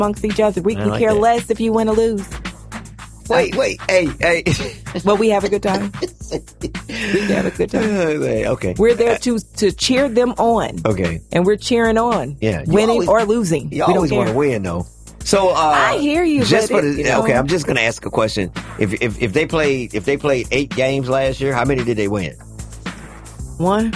amongst each other. We can like care that. less if you win or lose. Wait, hey. But we have a good time. We have a good time. Okay. We're there to cheer them on. Okay. And we're cheering on. Yeah. Winning or losing. You We don't always want care. to win, though. So I hear you. Just but for you know, okay, I'm just gonna ask a question. If they played 8 games last year, how many did they win? One.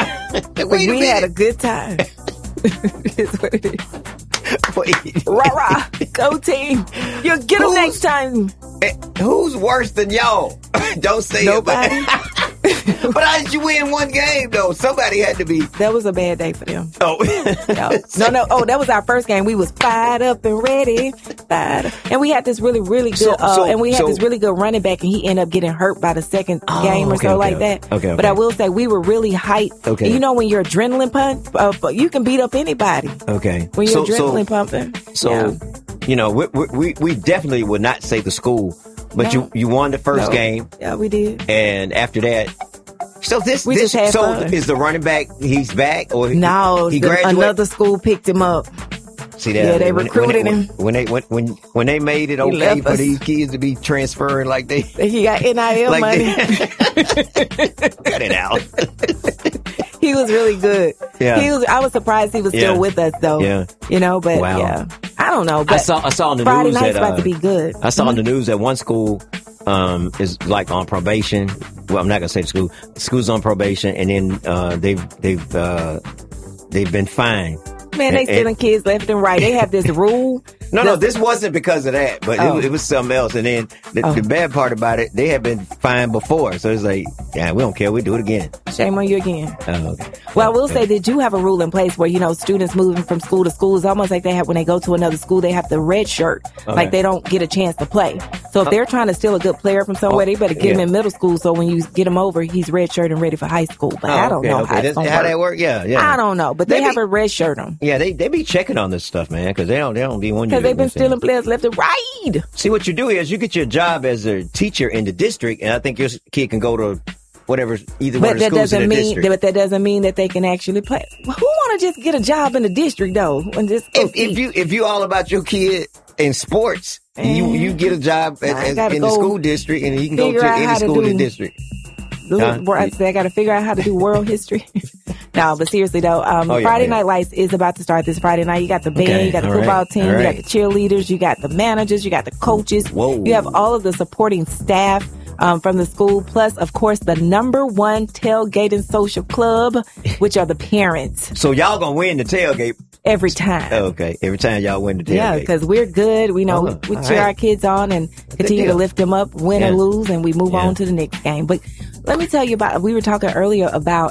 We had a good time. It's what it is. Wait. Rah rah. Go team. You'll get them next time. Who's worse than y'all? Don't say Nobody. it. But how did you win one game, though? Somebody had to be. That was a bad day for them. Oh. No. Oh, that was our first game. We was fired up and ready. And we had this really, really good, this really good running back, and he ended up getting hurt by the second game or like that. Okay. But I will say we were really hyped. Okay. And you know when you're adrenaline pumping, you can beat up anybody. Okay. When you're adrenaline pumping. So, you know, we definitely would not say the school, but you won the first game. Yeah, we did. And after that, so We just had fun. Is the running back, he's back, or no, he graduated? Another school picked him up. See that? Yeah, they recruited him. When they made it okay for these kids to be transferring like they he got NIL like money. Cut it out. He was really good. Yeah. I was surprised he was still with us though. Yeah. You know, but wow. I don't know. But I saw on the Friday news night's that about to be good. I saw on the news that one school is like on probation. Well, I'm not gonna say the school. The school's on probation, and then they've been fined. Man, they stealing kids left and right. They have this rule. No, this wasn't because of that, but it was something else. And then the bad part about it, they had been fined before. So it's like, yeah, we don't care. We do it again. Shame on you again. Oh, okay. Well, I will say that you have a rule in place where, you know, students moving from school to school is almost like they have, when they go to another school, they have the red shirt. Okay. Like they don't get a chance to play. So if they're trying to steal a good player from somewhere, they better get him in middle school. So when you get him over, he's red shirt and ready for high school. But I don't know how that work. Yeah. I don't know, but they have a red shirt on. Yeah, they be checking on this stuff, man, because they don't be wanting you. Because they've been stealing players left and right. See, what you do is you get your job as a teacher in the district, and I think your kid can go to whatever, either one of the schools in the district. But that doesn't mean that they can actually play. Who want to just get a job in the district though? And just if you all about your kid in sports, you get a job in the school district, and you can go to any school in the district. I got to figure out how to do world history. No, but seriously though, Friday Night Lights is about to start this Friday night. You got the band, you got the football team, you got the cheerleaders, you got the managers, you got the coaches. Whoa. You have all of the supporting staff from the school, plus of course the #1 tailgate and social club, which are the parents. So y'all gonna win the tailgate every time. Okay, every time y'all win the tailgate. Yeah, because we're good. We know we cheer our kids on and continue to lift them up, win or lose, and we move on to the next game. But let me tell you we were talking earlier about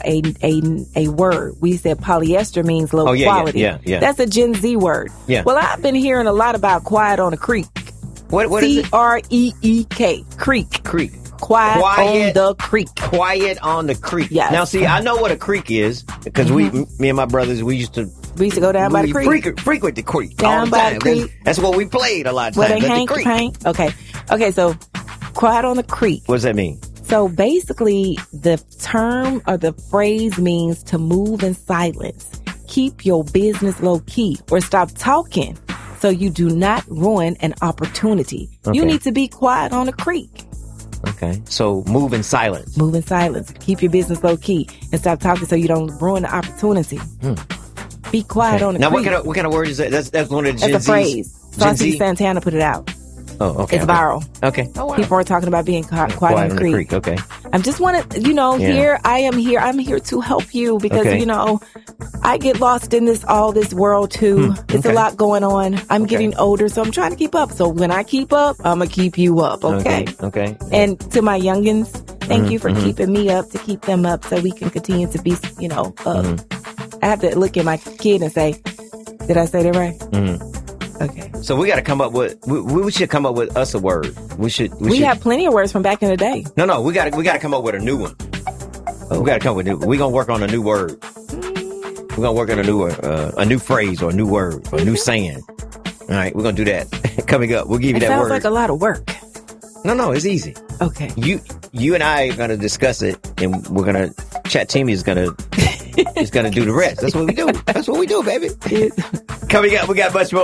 a word. We said polyester means low quality. Yeah. That's a Gen Z word. Yeah. Well, I've been hearing a lot about quiet on the creek. What is it? CREEK. Creek. Quiet on the creek. Quiet on the creek. Yes. Now, see, I know what a creek is because me and my brothers, we used to go down by the creek. Frequent the creek. Down by the creek. That's what we played a lot of Where times. they hang paint. Okay, so quiet on the creek. What does that mean? So basically, the term or the phrase means to move in silence. Keep your business low key or stop talking so you do not ruin an opportunity. Okay. You need to be quiet on the creek. Okay. So move in silence. Move in silence. Keep your business low key and stop talking so you don't ruin the opportunity. Be quiet on the creek. Now, what kind of word is that? That's one of the Gen Z's. That's a phrase. Saucy Santana put it out. Oh, okay. It's viral. Okay. Oh, wow. People are talking about being quiet on the creek. Okay. I just want to, here, I am here. I'm here to help you because, I get lost in all this world too. It's a lot going on. I'm getting older, so I'm trying to keep up. So when I keep up, I'm going to keep you up. Okay. And to my youngins, thank you for keeping me up, to keep them up so we can continue to be, I have to look at my kid and say, did I say that right? Okay. So we got to come up with. We should come up with us a word. We have plenty of words from back in the day. No. We got to come up with a new one. We got to come up with we're gonna work on a new word. We're gonna work on a new phrase or a new word or a new saying. All right, we're gonna do that coming up. We'll give you that word. Sounds like a lot of work. No, it's easy. Okay. You and I are gonna discuss it, and we're gonna Chat Timmy is gonna do the rest. That's what we do. That's what we do, baby. Coming up, we got much more.